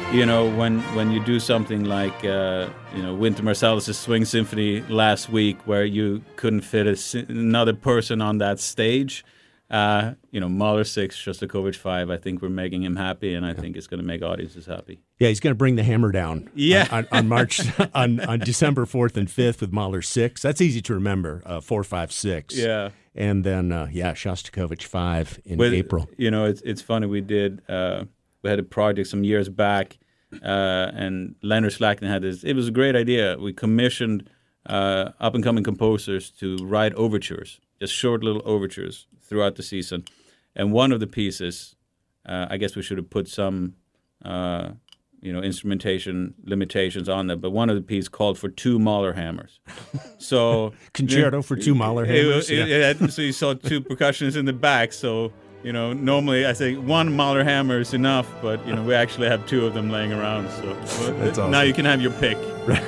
when you do something like Wynton Marsalis' Swing Symphony last week, where you couldn't fit another person on that stage, Mahler 6, Shostakovich 5. I think we're making him happy, and I think it's going to make audiences happy. Yeah, he's going to bring the hammer down. Yeah. on March on December 4th and 5th with Mahler 6. That's easy to remember. 4, 5, 6. Yeah. And then Shostakovich 5 in April. It's funny. We had a project some years back, and Leonard Slackton had this. It was a great idea. We commissioned up and coming composers to write overtures, just short little overtures throughout the season. And one of the pieces, I guess we should have put some instrumentation limitations on that, but one of the pieces called for 2 Mahler hammers. So concerto for 2 Mahler hammers. So you saw 2 percussionists in the back. So normally I say 1 Mahler hammer is enough, but we actually have 2 of them laying around. So that's awesome. Now you can have your pick. Right.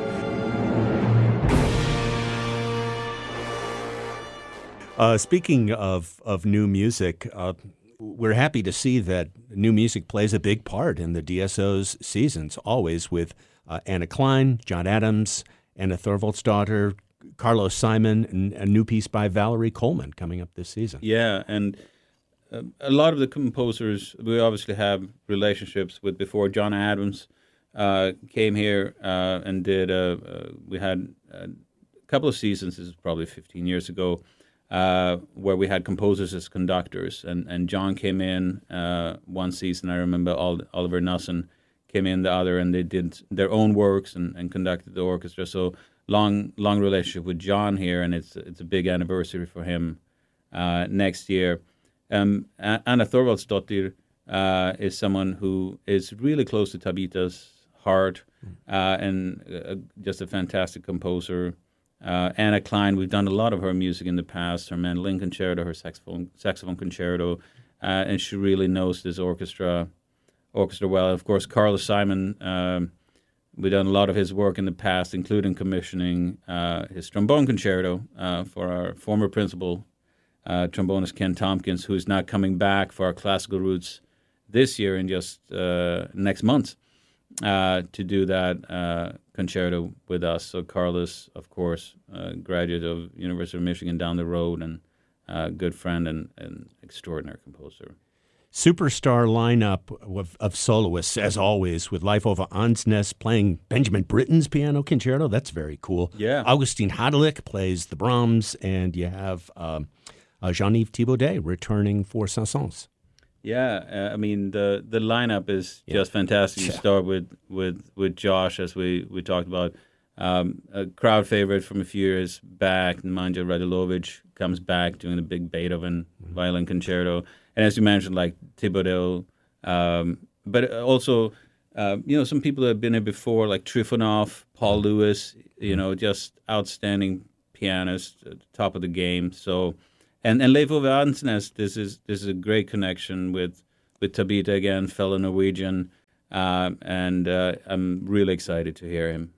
Speaking of new music, we're happy to see that new music plays a big part in the DSO's seasons, always with Anna Klein, John Adams, Anna Thorvaldsdottir, Carlos Simon, and a new piece by Valerie Coleman coming up this season. Yeah, and a lot of the composers we obviously have relationships with before. John Adams came here and did, we had a couple of seasons, this is probably 15 years ago, where we had composers as conductors, and John came in one season. I remember Oliver Nussin came in the other, and they did their own works and conducted the orchestra. So long relationship with John here, and it's a big anniversary for him next year. Anna Thorvaldsdottir is someone who is really close to Tabita's heart, and just a fantastic composer. Anna Klein, we've done a lot of her music in the past, her mandolin concerto, her saxophone concerto, and she really knows this orchestra well. Of course, Carlos Simon, we've done a lot of his work in the past, including commissioning his trombone concerto for our former principal, trombonist Ken Tompkins, who is now coming back for our Classical Roots this year in just next month to do that concerto with us. So Carlos, of course, graduate of University of Michigan down the road, and good friend and extraordinary composer. Superstar lineup of soloists, as always, with Leif Ove Andsnes playing Benjamin Britten's piano concerto. That's very cool. Yeah. Augustin Hadelich plays the Brahms, and you have Jean-Yves Thibaudet returning for Saint-Saëns. Yeah, I mean the lineup is just fantastic. You start with Josh, as we talked about, a crowd favorite from a few years back. Nemanja Radulovic comes back doing the big Beethoven violin concerto, and as you mentioned, like Thibaudet, but also some people that have been here before, like Trifonov, Paul Lewis, just outstanding pianists, at the top of the game. So. And Leif Ove Andsnes, this is a great connection with Tabita again, fellow Norwegian, and I'm really excited to hear him.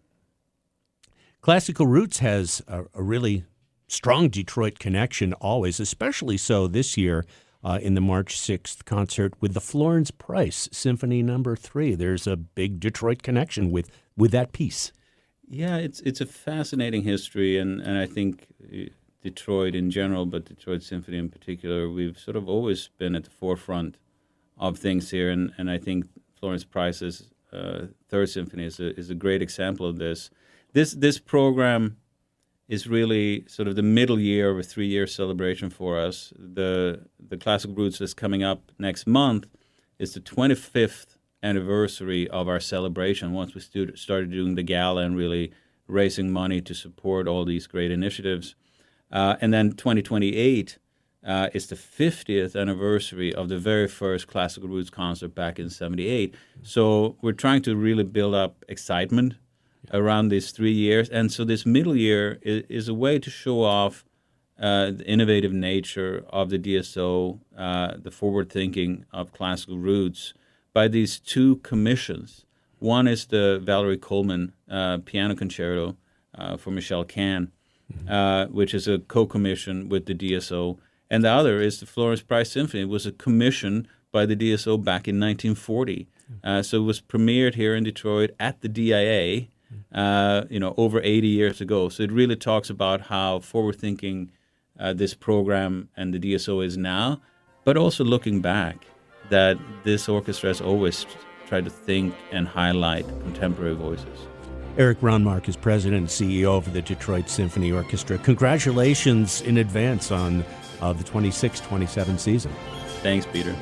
Classical Roots has a really strong Detroit connection always, especially so this year in the March 6th concert with the Florence Price Symphony No. 3. There's a big Detroit connection with that piece. Yeah, it's a fascinating history, and I think Detroit in general, but Detroit Symphony in particular, we've sort of always been at the forefront of things here, and I think Florence Price's Third Symphony is a great example of this. This program is really sort of the middle year of a 3-year celebration for us. The Classical Roots that's coming up next month is the 25th anniversary of our celebration, once we started doing the gala and really raising money to support all these great initiatives. And then 2028 is the 50th anniversary of the very first Classical Roots concert back in 1978. So we're trying to really build up excitement around these 3 years. And so this middle year is a way to show off the innovative nature of the DSO, the forward thinking of Classical Roots by these 2 commissions. One is the Valerie Coleman piano concerto for Michelle Kahn, which is a co-commission with the DSO. And the other is the Florence Price Symphony. It was a commission by the DSO back in 1940 So it was premiered here in Detroit at the DIA, over 80 years ago. So it really talks about how forward-thinking this program and the DSO is now, but also looking back, that this orchestra has always tried to think and highlight contemporary voices. Eric Ronmark is president and CEO of the Detroit Symphony Orchestra. Congratulations in advance on the 26-27 season. Thanks, Peter.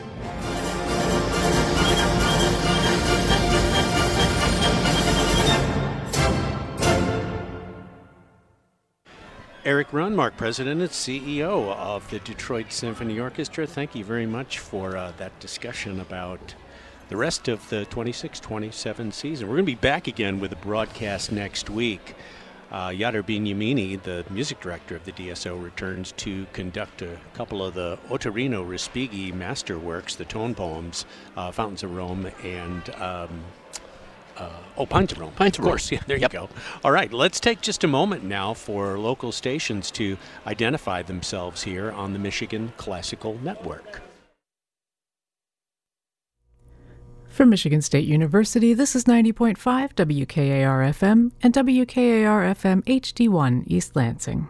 Eric Ronmark, president and CEO of the Detroit Symphony Orchestra. Thank you very much for that discussion about the rest of the 26-27 season. We're going to be back again with a broadcast next week. Yadar Bignamini, the music director of the DSO, returns to conduct a couple of the Ottorino Respighi masterworks, the tone poems, Fountains of Rome, and Pines of Rome. Pines of course, Rome. Yeah, there you go. All right, let's take just a moment now for local stations to identify themselves here on the Michigan Classical Network. From Michigan State University, this is 90.5 WKAR-FM and WKAR-FM HD1 East Lansing.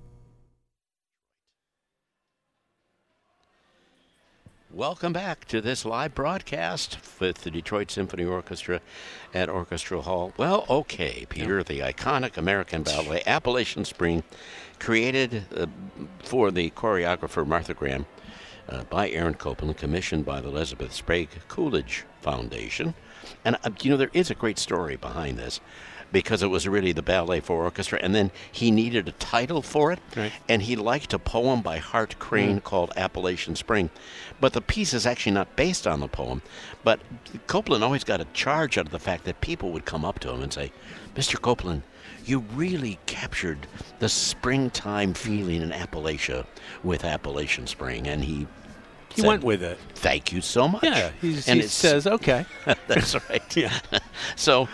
Welcome back to this live broadcast with the Detroit Symphony Orchestra at Orchestra Hall. Well, okay, Peter, the iconic American ballet Appalachian Spring, created for the choreographer Martha Graham by Aaron Copland, commissioned by the Elizabeth Sprague Coolidge Foundation. And, there is a great story behind this, because it was really the ballet for orchestra, and then he needed a title for it, right. And he liked a poem by Hart Crane called Appalachian Spring. But the piece is actually not based on the poem, but Copland always got a charge out of the fact that people would come up to him and say, Mr. Copland, you really captured the springtime feeling in Appalachia with Appalachian Spring. And he went with it. Thank you so much. Yeah, he says, okay. That's right. Yeah. So,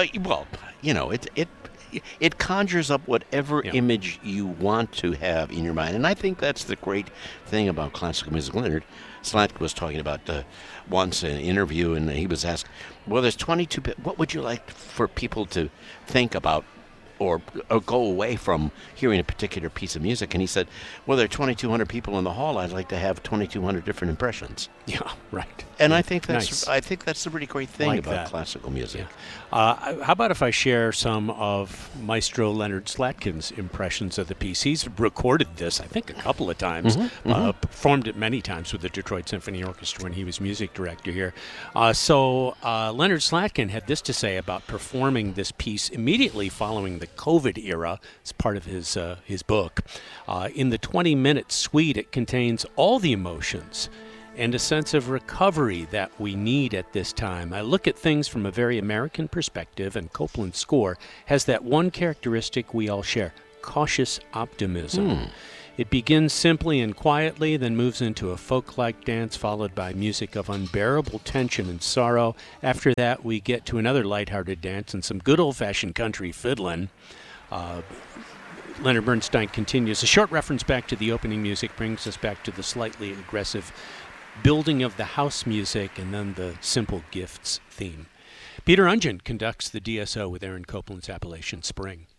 it conjures up whatever image you want to have in your mind. And I think that's the great thing about classical music. Leonard Slatkin was talking about once in an interview, and he was asked, well, there's 22, what would you like for people to think about or go away from hearing a particular piece of music? And he said, well, there are 2,200 people in the hall. I'd like to have 2,200 different impressions. Yeah, right. And I think that's the really great thing about classical music. Yeah. How about if I share some of Maestro Leonard Slatkin's impressions of the piece? He's recorded this, I think, a couple of times, performed it many times with the Detroit Symphony Orchestra when he was music director here. So Leonard Slatkin had this to say about performing this piece immediately following the COVID era. It's part of his book. In the 20-minute suite, it contains all the emotions and a sense of recovery that we need at this time. I look at things from a very American perspective, and Copland's score has that one characteristic we all share, cautious optimism. It begins simply and quietly, then moves into a folk-like dance, followed by music of unbearable tension and sorrow. After that, we get to another lighthearted dance and some good old-fashioned country fiddling. Leonard Bernstein continues. A short reference back to the opening music brings us back to the slightly aggressive building of the house music and then the simple gifts theme. Peter Ungen conducts the DSO with Aaron Copland's Appalachian Spring.